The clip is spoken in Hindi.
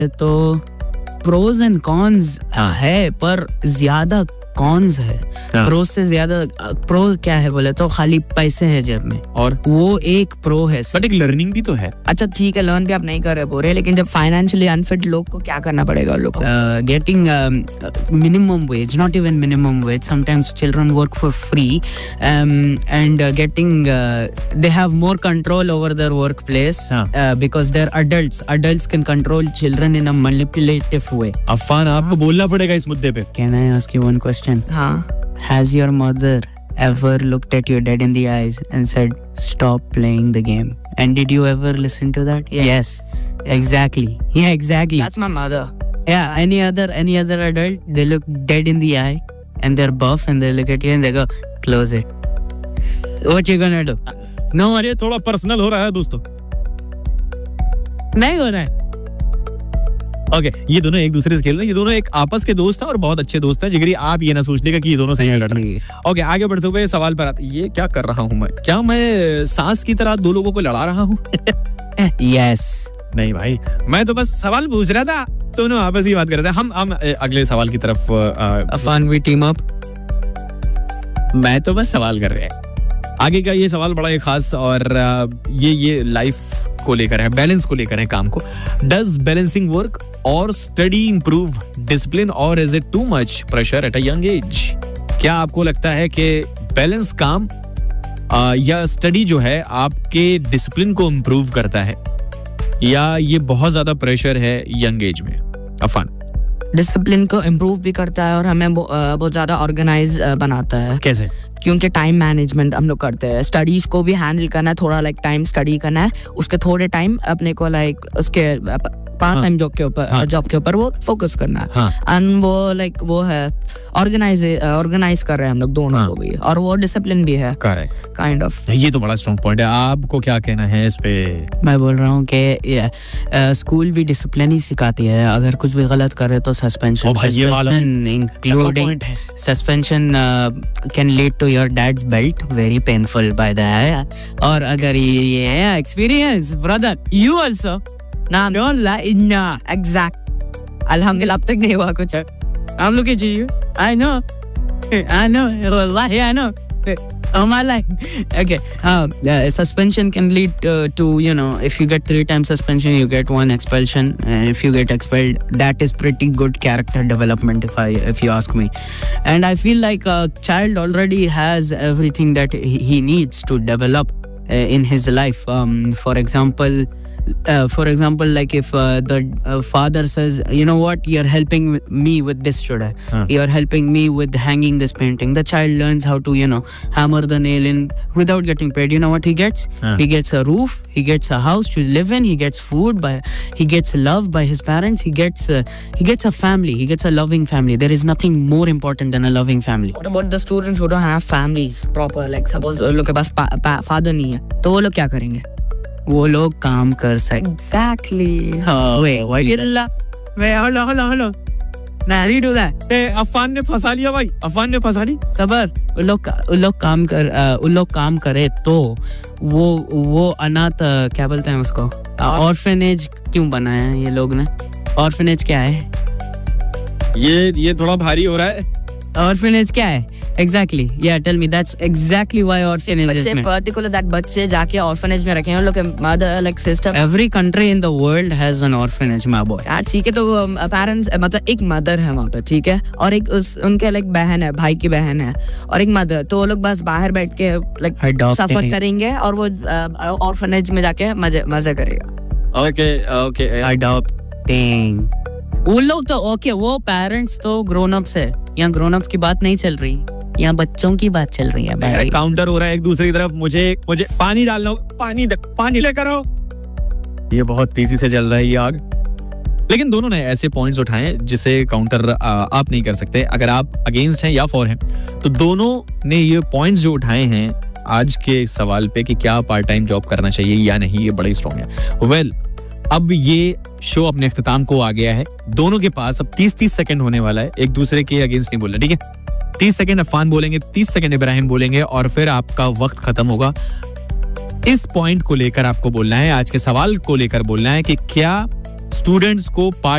तो प्रोज एंड कॉन्स है, पर ज्यादा कॉन्स है। प्रो से ज्यादा प्रो क्या है बोले तो खाली पैसे है जेब में, और वो एक प्रो है। बट एक लर्निंग भी तो है। अच्छा ठीक है, लर्न भी आप नहीं कर रहे बोल रहे, लेकिन जब फाइनेंशियली अनफिट लोग को क्या करना पड़ेगा? लोग getting minimum wage, not even minimum wage. Sometimes children work for free, and getting they have more control over their workplace because they're adults. Adults can control children in a manipulative way. Affan, आपको बोलना पड़ेगा इस मुद्दे पे। Can I ask you one question? हाँ. Has your mother ever looked at your dad in the eyes and said, "Stop playing the game"? And did you ever listen to that? Yes. Exactly. Yeah, exactly. That's my mother. Yeah, any other adult, they look dead in the eye and they're buff and they look at you and they go, "Close it." What you gonna do? No, अरे थोड़ा पर्सनल हो रहा है दोस्तों। नहीं हो रहा है। ओके, ये दोनों एक दूसरे से खेल रहे हैं, ये दोनों एक आपस के दोस्त हैं और बहुत अच्छे दोस्त हैं। जिगरी, आप ये ना सोच लेगा कि ये दोनों सही लड़ रहे हैं। ओके, आगे बढ़ते हुए सवाल पर आते, ये क्या कर रहा हूँ मैं? क्या मैं सास की तरह दो लोगों को लड़ा रहा हूँ? Yes. नहीं भाई, मैं तो बस सवाल पूछ रहा था, दोनों आपस की बात कर रहे थे। हम अगले सवाल की तरफ Afan, we team up. मैं तो बस सवाल कर रहे हैं। आगे का ये सवाल बड़ा ही खास और ये लाइफ को लेकर है, बैलेंस को लेकर है, काम को। डज बैलेंसिंग वर्क और स्टडी इंप्रूव डिसिप्लिन और is it too much pressure at a young age? क्या आपको लगता है कि बैलेंस काम या स्टडी जो है आपके डिसिप्लिन को इंप्रूव करता है, या ये बहुत ज्यादा प्रेशर है यंग एज में? अफान, डिसिप्लिन को इम्प्रूव भी करता है और हमें बहुत ज्यादा ऑर्गेनाइज बनाता है। कैसे? क्योंकि टाइम मैनेजमेंट हम लोग करते हैं, स्टडीज को भी हैंडल करना है, थोड़ा लाइक टाइम स्टडी करना है, उसके थोड़े टाइम अपने को लाइक उसके पार्ट टाइम जॉब के ऊपर वो फोकस करना है। एंड वो लाइक वो है ऑर्गेनाइज कर रहे हैं हम लोग दोनों को भी, और वो डिसिप्लिन भी है काइंड ऑफ। ये तो बड़ा स्ट्रॉन्ग पॉइंट है। आपको क्या कहना है इस पे? मैं बोल रहा हूँ कि स्कूल भी डिसिप्लिन ही सिखाती है। अगर कुछ भी गलत करे तो suspension including suspension can lead to your dads belt, very painful by the. और अगर ये है एक्सपीरियंस ब्रदर, यू आल्सो ना डोंट लाई ना एग्जैक्ट। अल्हम्दुलिल्लाह अब तक नहीं हुआ कुछ। I'm looking at you. I know. Wallahi, I know. All my life. Okay. Suspension can lead to, if you get 3 times suspension, you get 1 expulsion. And if you get expelled, that is pretty good character development, if you ask me. And I feel like a child already has everything that he needs to develop in his life. For example, like if the father says, you know what, you're helping me with this today, you're helping me with hanging this painting, the child learns how to hammer the nail in without getting paid. You know what he gets? He gets a roof, he gets a house to live in, he gets food, he gets love by his parents, he gets a family, he gets a loving family. There is nothing more important than a loving family. What about the students who don't have families proper, like suppose लोग के पास father नहीं है, तो वो लोग क्या करेंगे? वो लोग काम कर सकते। Exactly. अफान ने फंसा लिया भाई, अफान ने फंसा ली। सबर, उन लोग काम करे तो वो अनाथ, क्या बोलते हैं उसको, ऑर्फनेज क्यों बनाया है ये लोग ने? ऑर्फनेज क्या है? ये थोड़ा भारी हो रहा है। ऑर्फनेज क्या है? Exactly. Yeah, tell me. That's exactly why orphanage is meant. Particular that बच्चे जाके orphanage में रखे हैं, लोग mother like sister. Every country in the world has an orphanage, my boy. हाँ ठीक है, तो parents मतलब एक mother है वहाँ पे, ठीक है, और एक उनके like बहन है, भाई की बहन है, और एक mother, तो वो लोग बस बाहर बैठ के like सफर करेंगे और वो orphanage में जाके मजे करेगा। Okay. Adopting. वो लोग तो ओके, वो पेरेंट्स तो ग्रोन अप्स है। यहाँ ग्रोन अप्स की बात नहीं चल रही, यहाँ बच्चों की बात चल रही है भाई। काउंटर हो रहा है एक दूसरे की तरफ। मुझे पानी डालना, पानी लेकर आओ। ये बहुत तेजी से चल रहा है ये आग। लेकिन दोनों ने ऐसे पॉइंट्स उठाए जिसे काउंटर आप नहीं कर सकते। अगर आप अगेंस्ट हैं या फॉर हैं, तो दोनों ने ये पॉइंट्स जो उठाए हैं आज के सवाल पे कि क्या पार्ट टाइम जॉब करना चाहिए या नहीं, ये बड़े स्ट्रॉन्ग है। वेल, अब ये शो अपने इख्तिताम को आ गया है। दोनों के पास अब 30 सेकंड होने वाला है, एक दूसरे के अगेंस्ट नहीं बोलना, ठीक है? 30 सेकंड अफान बोलेंगे, 30 सेकंड इब्राहिम बोलेंगे, और फिर आपका वक्त खत्म होगा। इस पॉइंट को लेकर आपको बोलना है, आज के सवाल को लेकर बोलना है कि क्या स्टूडेंट्स को पार्ट